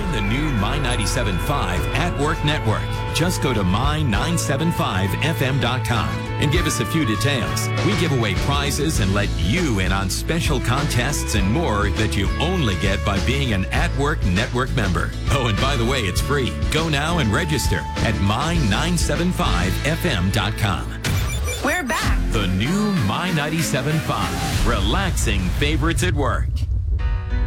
Join the new My 97.5 at Work Network. Just go to my975fm.com and give us a few details. We give away prizes and let you in on special contests and more that you only get by being an At Work Network member. Oh, and by the way, it's free. Go now and register at my975fm.com. We're back. The new My 97.5. Relaxing favorites at work.